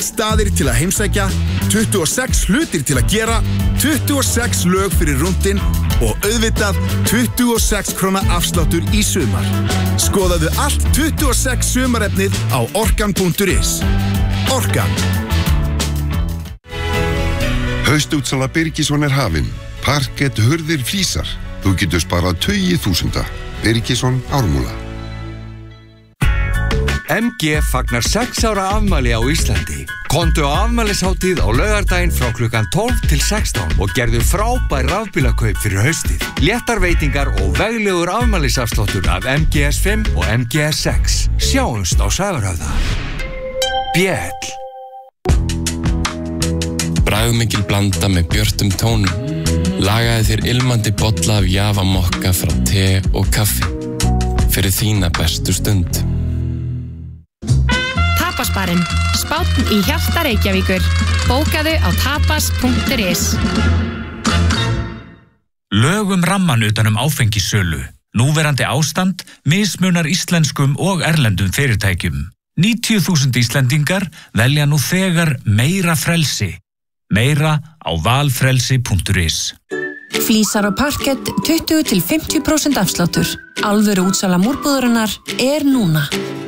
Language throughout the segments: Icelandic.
Staðir til að heimsækja, 26 hlutir til að gera, 26 lög fyrir rúndin og auðvitað 26 króna afsláttur í sumar. Skoðaðu allt 26 sumarefnið á orkan.is. Orkan. Haustútsala Birgisson hafin. Parkett hurðir flísar. Þú getur sparað 20.000. Birgisson Ármúla. MG fagnar 6 ára afmæli á Íslandi. Komdu á afmælishátíð á laugardaginn frá klukkan 12 til 16 og gerðu frábær rafbílakaup fyrir haustið. Léttar veitingar og veglegur afmælisafsláttur af MGS5 og MGS6. Sjáumst á Sævarhöfða. Bjell. Bragðmikil blanda með björtum tónum. Lagaði þér ilmandi bolla af javamokka frá te og kaffi. Fyrir þína bestu stund. Tapasbarinn, spánn í hjarta Reykjavíkur. Bókaðu á tapas.is. Lög ramman utan áfengissölu. Núverandi ástand mismunar íslenskum og erlendum fyrirtækjum. 90.000 Íslendingar velja nú þegar meira frelsi. Meira á valfrelsi.is. Flísar og parkett 20-50% afsláttur. Alvöru útsala múrbúðurinnar núna.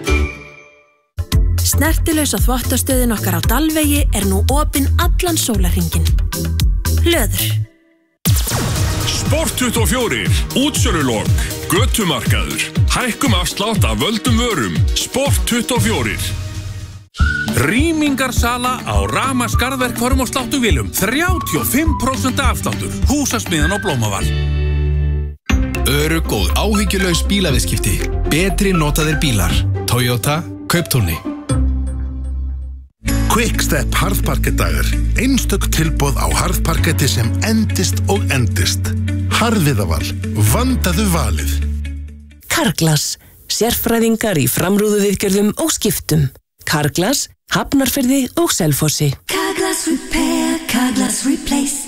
Snertilausa þvottastöðin okkar á Dalvegi nú opin allan sólarhringinn. Löður. Sport 24, útsölulok, götumarkaður, hækkum afslátt af völdum vörum. Sport 24. Rýmingarsala á Rama skarðverkförum og sláttuvélum. 35% afsláttur. Húsasmiðan á Blómaval. Örugg og áhyggjulaus bílaviðskipti. Betri notaðir bílar. Toyota Kauptúni. Quickstep harðparkettdagar. Einstök tilboð á harðparketti sem endist og endist. Harðviðaval. Vandaðu valið. Carglass. Sérfræðingar í framrúðuviðgerðum og skiptum. Carglass, Hafnarfirði og Selfossi. Carglass Repair, Carglass Replace.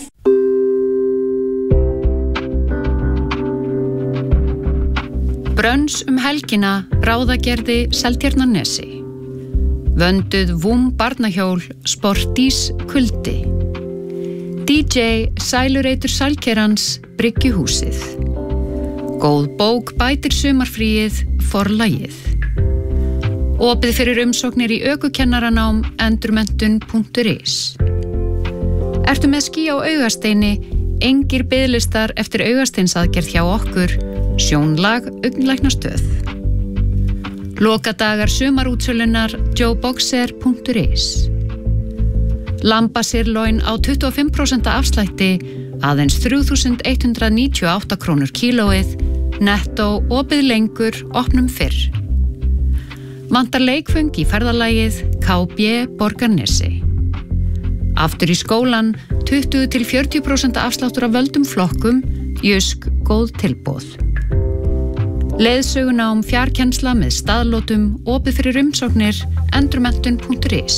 Brönns helgina Ráðagerði Seltjarnarnesi. Vönduð barnahjól Sportís Kuldi. DJ Sælureitur Sælkerans Bryggjuhúsið. Góð bók bætir sumarfríið Forlagið. Opið fyrir umsóknir í ökukennaranám endurmenntun.is. Ertu með ský á augasteini? Engir biðlistar eftir augasteinsaðgerð hjá okkur. Sjónlag augnlæknastöð. Lokadagar sumarútsölunar joeboxer.is. Lambasirloin á 25% afslætti, aðeins 3.198 krónur kílóið, nettó opið lengur, opnum fyrr. Vantar leikföng í ferðalagið KB Borgarnesi. Aftur í skólan, 20-40% afsláttur af völdum flokkum, Jysk góð tilboð. Leiðsöguna fjarkennsla með staðlótum, opið fyrir umsóknir, endurmenntun.is.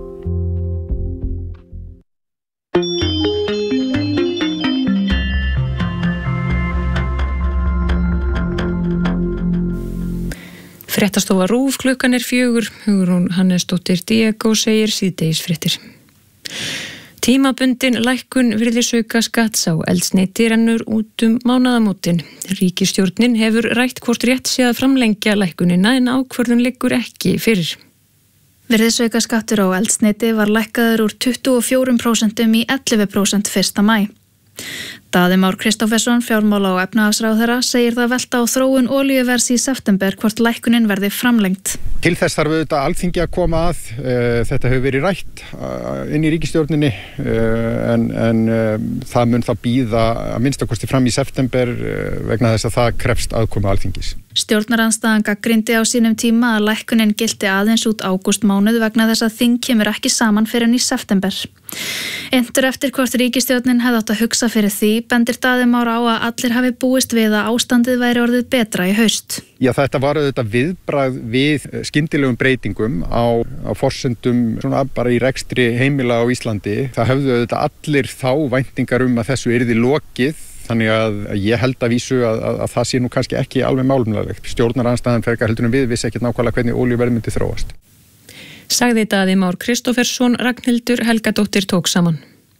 Fréttastofa RÚV, klukkan 4, Hugrún Hannesdóttir Diego segir síðdegisfréttir. Tímabundin lækkun virðisauka skatts á eldsneyti rennur út mánaðamótin. Ríkisstjórnin hefur rætt hvort rétt sé að framlengja lækkunina en ákvörðun liggur ekki fyrir. Virðisauka skattur á eldsneyti var lækkaður úr 24% í 11% 1. maí. Daði Már Kristófersson, fjármála- og efnahagsráðherra, segir það velta á þróun olíuverðs í september hvort lækkunin verði framlengt. Til þess þarf auðvitað Alþingi að koma að. Þetta hefur verið rætt inn í ríkisstjórninni en það mun þá bíða að minnstakosti fram í september vegna þess að það krefst aðkomu Alþingis. Stjórnarandstaðan gagnrýndi á sínum tíma að lækkunin gilti aðeins út ágústmánuð vegna þess að þing kemur ekki saman fyrr en í september. Inntur eftir hvort ríkisstjórnin hefði átt að hugsa fyrir því, bendir Daði Már á að allir hafi búist við að ástandið væri orðið betra í haust. Já, þetta var auðvitað viðbragð við skyndilegum breytingum á forsendum svona bara í rekstri heimila á Íslandi. Það höfðu auðvitað allir þá væntingar að þessu yrði lokið. Þannig að ég held að vísu að það sé nú kannski ekki alveg málumlegt. Stjórnarandstaðan frekar heldur við vissi ekkert nákvæmlega hvernig olíuverð myndi þróast. Sagði Daði Már Kristófersson, Ragnhildur Helgadóttir tók saman.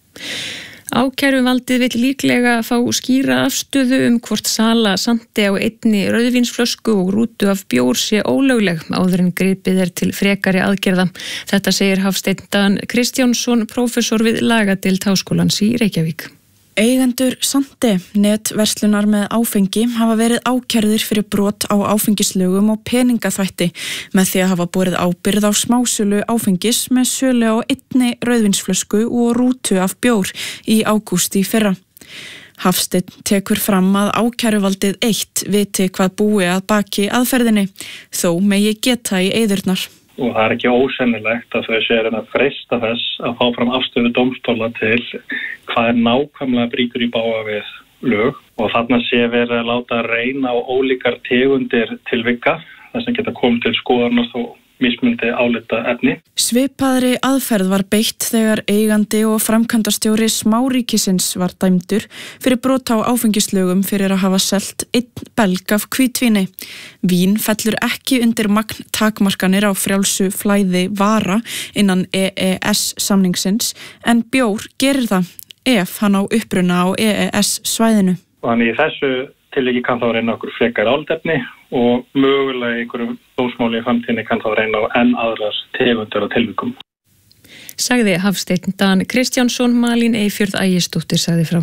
Ákæruvaldið vill líklega fá skýra afstöðu hvort sala Sandi á einni rauðvínsflösku og rútu af bjór sé ólögleg áður en gripið til frekari aðgerða. Þetta segir Hafsteinn Dan Kristjánsson, prófessor við lagadeild Háskólans í Reykjavík. Eigendur Sandi, netverslunar með áfengi, hafa verið ákærðir fyrir brot á áfengislögum og peningaþvætti með því að hafa borið ábyrgð á smásölu áfengis með sölu á einni rauðvínsflösku og rútu af bjór í ágúst í fyrra. Hafsteinn tekur fram að ákæruvaldið 1 viti hvað búi að baki aðferðinni, þó megi geta í eyðurnar. Og það ekki ósennilegt að þau séu að freista þess að fá fram afstöðu dómstóla til hvað nákvæmlega brýtur í bága við lög og þarna sé verið að láta reyna á ólíkar tegundir tilvika þess að geta komið til skoðarnas og mismundi álita efni. Svipaðri aðferð var beitt þegar eigandi og framkvæmdastjóri Smáríkisins var dæmdur fyrir brot á áfengislögum fyrir að hafa selt 1 belg af hvítvíni. Vín fellur ekki undir magn takmarkanir á frjálsu flæði vara innan EES samningsins en bjór gerir það ef hann á uppruna á EES svæðinu. Þannig í þessu tilviki kann þá reyna okkur frekar álitefni og mögulega einhverjum dómsmáli í framtíðinni kann þá reyna á enn aðrar tegundir og tilvikum. Sagði Hafsteinn Dan Kristjánsson, Malín Eyfjörð Ægisdóttir sagði frá.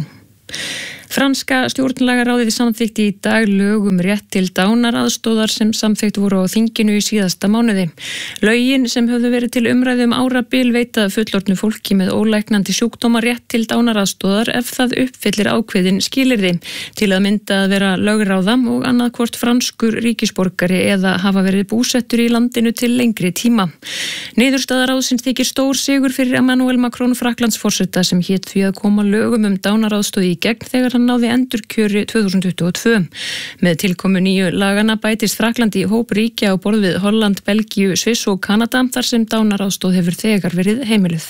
Franska stjórnlagaráðið samþykkti í dag lög rétt til dánaraðstóðar sem samþykkt voru á þinginu í síðasta mánuði. Lögin sem höfðu verið til umræðu árabil veita fullorðnu fólki með ólæknandi sjúkdóma rétt til dánaraðstóðar ef það uppfyllir ákveðin skilyrði til að mynda að vera lögráða og annað hvort franskur ríkisborgari eða hafa verið búsettur í landinu til lengri tíma. Niðurstaða ráðsins þykir stór sigur fyrir Emmanuel Macron Frakklandsforseta sem hét því að koma lögum dánaraðstóð í gegn þegar hann náði endurkjöri 2022. Með tilkomu nýju lagana bætist Frakkland í hóp ríkja á borð við Holland, Belgíu, Sviss og Kanada þar sem dánaraðstóð hefur þegar verið heimiluð.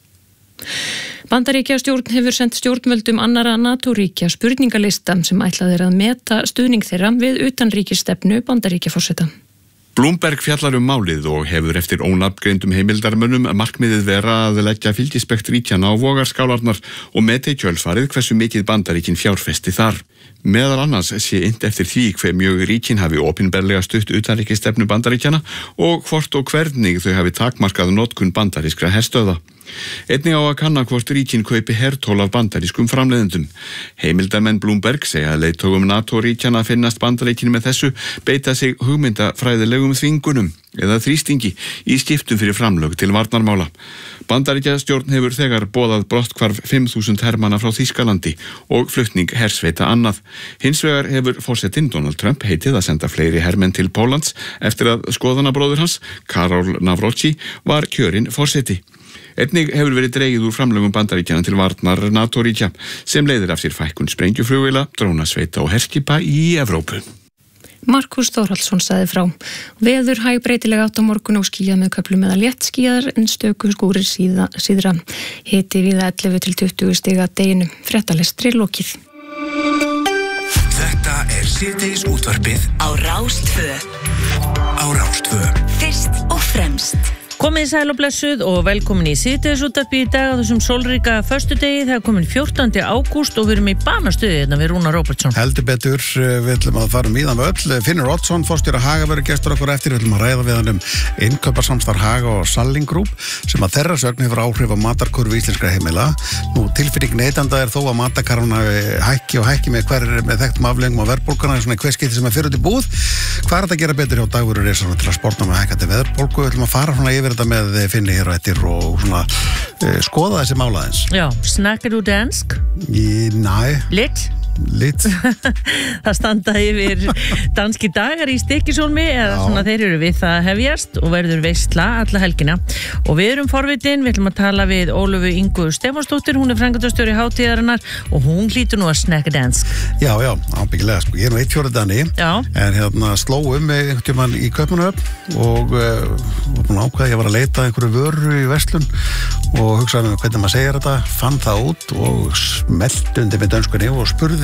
Bandaríkjastjórn hefur sent stjórnvöldum annarra NATO-ríkja spurningalista sem ætlað að meta stuðning þeirra við utanríkisstefnu Bandaríkjaforseta. Bloomberg fjallar málið og hefur eftir ónafngreindum heimildarmönnum markmiðið vera að leggja fylgispekt ríkjana á vogarskálarnar og meta í kjölfarið hversu mikið Bandaríkin fjárfesti þar. Meðal annars sé innt eftir því hve mjög ríkin hafi opinberlega stutt utanríkisstefnu Bandaríkjana og hvort og hvernig þau hafi takmarkað notkun bandarískra herstöða. Einnig á að kanna hvort ríkin kaupi hertól af bandarískum framleiðendum. Heimildarmenn Bloomberg segja að leiðtogum NATO-ríkjana finnast Bandaríkin með þessu beita sig hugmyndafræðilegum þvingunum eða þrýstingi í skiptum fyrir framlög til varnarmála. Bandaríkjastjórn hefur þegar boðað brotthvarf 5.000 hermanna frá Þýskalandi og flutning hersveita annað. Hins vegar hefur forsetinn Donald Trump heitið að senda fleiri hermenn til Póllands eftir að skoðanabróðir hans, Karol Nawrocki, var kjörinn forseti. Einnig hefur verið dregið úr framlögum Bandaríkjana til varnar NATO-ríkja sem leiðir af sér fækkun sprengjuflugvéla, drónasveita og herskipa í Evrópu. Markus Þórhallsson sagði frá. Veður hægbreytilega átt á morgun og skýjað með köflum eða léttskýjaðar en stöku skúrir síðra. Hiti víða 11 til 20 stiga deginu. Fréttalestri lokið. Þetta síðdegis útvarpið á Rás 2. Á Rás 2. Fyrst og fremst. Komið sæl og blessuð og velkomin í síðdegisútvarpið í dag á þessum sólríka föstudegi. Það er komin 14. ágúst og við erum í banastuði hérna við Rúnar Róbertsson. Heldur betur, við ætlum að fara víðan völl. Finnur Oddsson, forstjóri Haga, verður gestur okkur eftir. Við ætlum að ræða við hann innkaupasamstarf Haga og Salling Group sem að þeirra sögn hefur áhrif á matarkurvu íslenskra heimila. Nú, tilfinning neytanda er þó að matarkarfan hækki með þekktum afleiðingum á verðbólguna, svona hver skipti sem fyrir út í búð. Hvað er þetta að gera betur hjá Dagvöru Risason til að sportna með hækkandi verðbólgu? Við ætlum að fara svona yfir þetta með Finni hér og eftir og svona skoða þessi mála aðeins. Já, snakkar þú dansk? Næ. Litt. Það standa yfir danski dagar í Stykkishólmi eða svona þeir eru við það hefjast og verður veisla alla helgina og við erum forvitin, við ætlum að tala við Ólöfu Ingu Stefánsdóttir, hún er framkvæmdastjóri hátíðarinnar og hún hlýtur nú að snakka dansk. Já, ábyggilega sko, ég er nú 1/4 dani en slóum mig einhvern tímann í Kaupmannahöfn og búin að ákveða, ég var að leita einhverju vöru í verslun og hugsaði með hvernig maður segir þetta, fann það út og smelti undir með dönskunni og spurði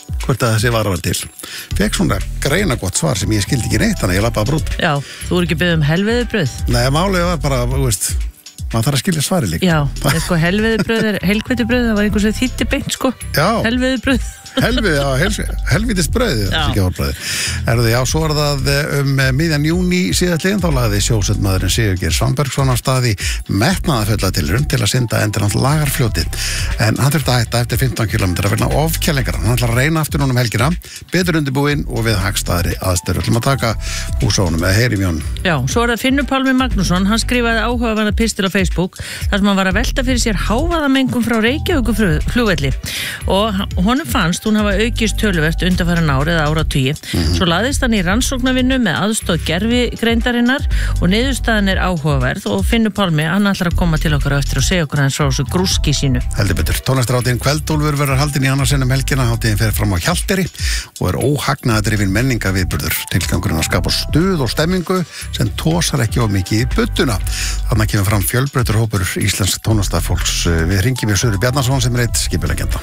hvort að þessi var til. Fekk svona greina gott svar sem ég skildi ekki neitt, þannig að ég lappaði brút. Já, þú er ekki beðið helveðubrauð. Nei, málið var bara, maður þarf að skilja svari líka. Já, sko helveðubrauð helkveitubrauð, það var einhver sem þýtti beint, sko. Já. Helveðubrauð. Helvítis brauðið. Já, svo er það miðjan júní síðastliðin, þá lagði sjósöldmaðurinn Sigurgeir Svanbergsson á staði metnaðarfulla tilraun til að synda endilangt Lagarfljótið, en hann þurfti að hætta eftir 15 km vegna ofkælingar. Hann ætlar að reyna aftur núna helgina, betur undirbúinn og við hagstæðri aðstöðu. Við ætlum að taka húsónum eða heyrim Jón. Já, svo er það Finnur Pálmi Magnússon, hann skrifaði áhugaverða pistil á Facebook þar sem hann var að velta fyrir sér hávaðamengun frá Reykjavíkurflugvelli og honum fannst hún hafa aukist töluvert undanfarin ár eða áratugi. Svo laðist hann í rannsóknarvinnu með aðstoð gervigreindarinnar og niðurstaðan er áhugaverð og Finnur Pálmi, hann ætlar að koma til okkar á eftir og segja okkur hans frá þessu grúski sínu. Heldur betur. Tónlistarhátíðin Kveld-Úlfur verður haldin í annarsinnum helgina. Hátíðin fer fram á Hjalteyri og er óhagnaðardrifin menningaviðburður. Tilgangurinn að skapa stuð og stemmingu sem tosar ekki of mikið í budduna. Þarna kemur fram fjölbreyttur hópur íslensk tónlistarfólks. Við hringjum við Söru Bjarnason sem er einn skipuleggjanda.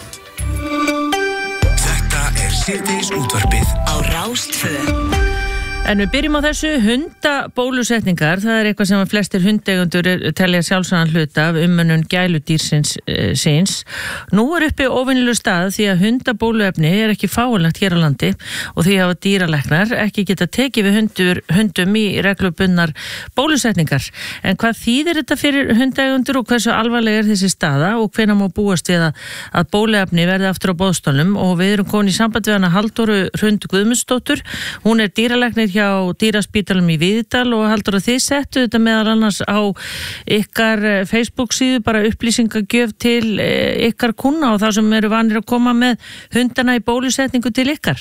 Síðdegis útvarpið á Rás 2. En við byrjum á þessu hundabólusetningar. Það er eitthvað sem að flestir hundeigundur telja sjálfsagðan hluta af umönnun gæludýrsins síns. Nú er uppi óvenjuleg stað því að hundabóluefni er ekki fáanlegt hér á landi og því hafa dýralæknar ekki geta tekið við hundum í reglubundnar bólusetningar. En hvað þýðir þetta fyrir hundeigundur og hversu alvarleg er þessi staða og hvenær má búast við að bóluefni verði aftur á boðstólnum? Og við erum komin í samband við hana Halldóru Hrund Guðmundsdóttur. Hún er dýralæknir hjá Dýraspítalum í Víðidal og Halldóra, þið settu þetta meðal annars á ykkar Facebook síðu, bara upplýsingagjöf til ykkar kuna og það sem eru vanir að koma með hundana í bólusetningu til ykkar.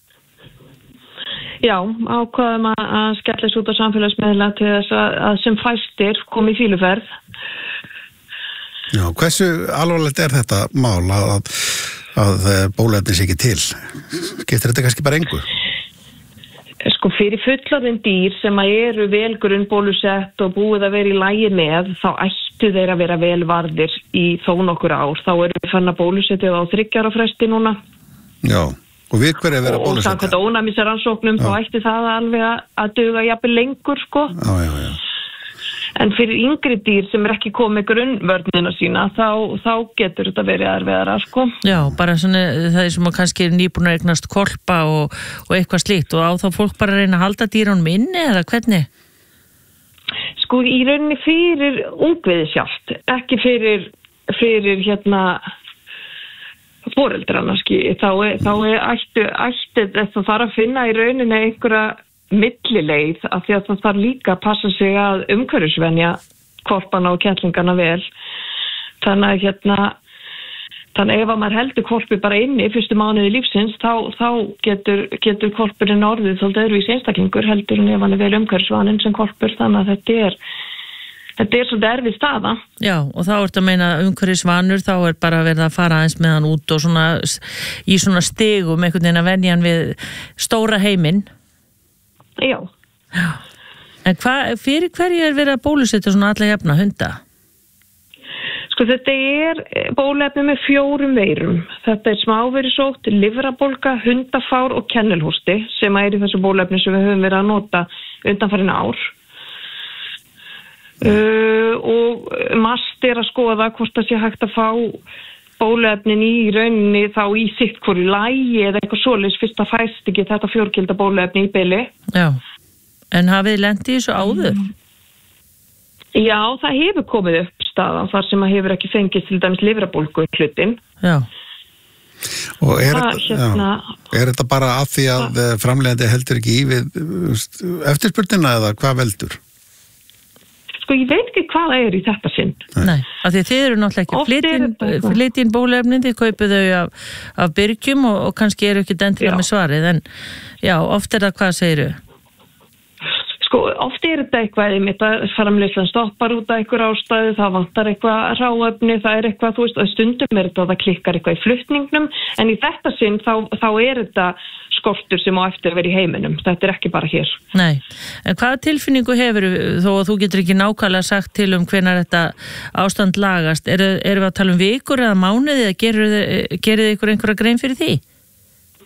Já, ákvaðum að skellast út á samfélagsmiðla til þess að sem fæstir komi í fíluferð. Já, hversu alvarlegt er þetta mál að bóluefni sé ekki til? Getur þetta kannski bara engu? Sko fyrir fullorðin dýr sem eru vel grunnbólusett og búið að vera í lagi með, þá ættu þeir að vera vel varðir í þó nokkur ár. Þá erum við fann að bólusetja á 3 ára fresti núna. Já, og við hverju að vera bólusetja? Og samkvæmt ónæmisrannsóknum þá ætti það alveg að duga jafnvel lengur, sko. Já. En fyrir yngri dýr sem er ekki komið grunnvörnina sína, þá getur þetta verið erfiðara, sko. Já, bara svona það er sem að kannski er nýbúin að eignast hvolpa og eitthvað slíkt og á þá fólk bara að reyna að halda dýrunum inni eða hvernig? Sko í rauninni fyrir ungviði sjálft, ekki fyrir foreldrana, þá ætti þetta þarf að finna í rauninni einhverja millileið af því að það þarf líka að passa sig að umhverfisvenja hvolpana og kettlingana vel. Þannig ef að maður heldur hvolpi bara inni fyrstu mánuði lífsins þá getur hvolpurinn orðið svolítið öðruvísi einstaklingur heldur en ef hann er vel umhverfisvaninn sem hvolpur, þannig að þetta er svolítið erfið staða. Já, og þá ertu að meina umhverfisvanur, þá er bara verið að fara aðeins með hann út og í svona stigum einhvern veginn að venja hann við stóra heiminn. Já. En fyrir hverju er verið að bólusetja svona alla jafna hunda? Sko þetta er bóluefni með 4 veirum. Þetta er smáveirusótt, lifrarbólga, hundafár og kennelhústi sem er í þessu bóluefni sem við höfum verið að nota undanfarin ár. Og MAST er að skoða hvort það sé hægt að fá bóluefnin í rauninni þá í sitt hvoru lagi eða eitthvað svoleiðis fyrst að fæst ekki þetta 4-gilda bóluefni í bili. Já, en hafið lent í þessu áður? Já, það hefur komið upp staða þar sem að hefur ekki fengist til dæmis lifrarbólgu hlutin. Já. Og er þetta bara af því að framleiðandi heldur ekki í við eftirspurnina eða hvað veldur? Sko ég veit ekki hvað það er í þetta sinn. Nei, af því þið eru náttúrulega ekki flytjinn bóluefnin, þið kaupið þau af byrgjum og kannski eru ekki dendilega með svarið, en já, oft er það hvað segiru? Sko oft er þetta eitthvað einmitt að framleiðslan stoppar út af einhver ástæðu, það vantar eitthvað hráefni, það er eitthvað, þú veist, og stundum er þetta að það klikkar eitthvað í flutningnum, en í þetta sinn þá er þetta skortur sem á eftir að vera í heiminum. Þetta er ekki bara hér. Nei, en hvaða tilfinningu hefur þó að þú getur ekki nákvæmlega sagt til hvenær þetta ástand lagast? Erum við að tala vikur eða mánuði eða gerir þið ykkur einhverja grein fyrir því?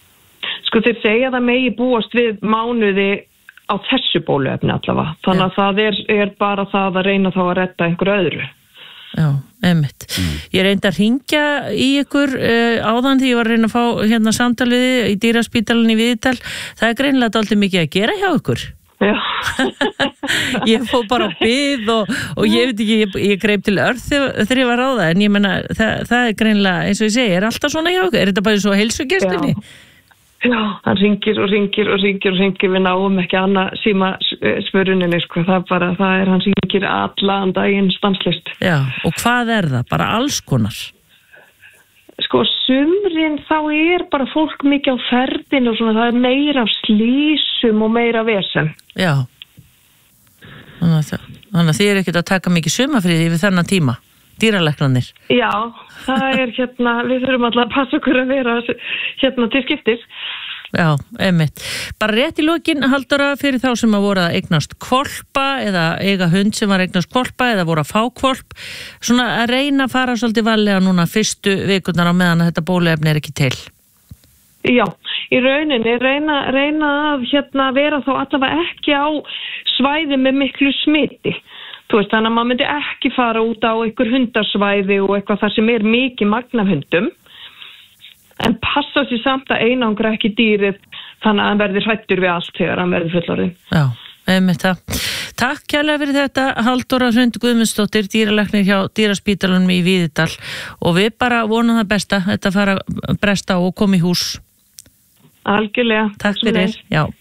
Sko þeir segja það megi búast við mánuði á þessu bóluefni allavega. Þannig að það er bara það að reyna þá að redda einhverju öðru. Já, einmitt. Ég reyndi að hringja í ykkur áðan því ég var að reyna að fá hérna samtal við í dýraspítalan í Víðidal. Það er greinilega dálítið mikið að gera hjá ykkur. Já. Ég fór bara á bið og ég veit ekki, ég greip til örð þegar ég var á það, en ég menna það er greinilega, eins og ég segi, er alltaf svona hjá ykkur? Er þetta bara svo heilsugestinni? Já, hann ringir við náum ekki annað síma spöruninni, sko. Það er hann ringir allan daginn stanslist. Já, og hvað er það? Bara alls konar? Sko, sumrin þá er bara fólk mikið á ferðinu og svona, það er meira af slísum og meira vesen. Já. Þannig að þið er ekkert að taka mikið sumafríði yfir þennan tíma? Dýralæknarnir? Já, það er við þurfum alltaf að passa okkur að vera til skiptis. Já, einmitt. Bara rétt í lokin, Halldóra, fyrir þá sem að voru að eignast hvolpa eða eiga hund sem var að eignast hvolpa eða voru að fá hvolp, svona að reyna að fara svolítið varlega núna fyrstu vikurnar á meðan að þetta bóluefni er ekki til. Já, í rauninni reyna að vera þá allavega ekki á svæði með miklu smiti. Þú veist, þannig að maður myndi ekki fara út á einhver hundarsvæði og eitthvað þar sem er mikið magn af hundum, en passa sér samt að einangra ekki dýrið þannig að hann verði hræddur við allt þegar hann verði fullorðinn. Já, einmitt það. Takk kærlega fyrir þetta, Halldóra Hrund Guðmundsdóttir, dýralæknir hjá Dýraspítalanum í Víðidal, og við bara vonum það besta, þetta fara að bresta og koma í hús. Algjörlega. Takk fyrir. Já.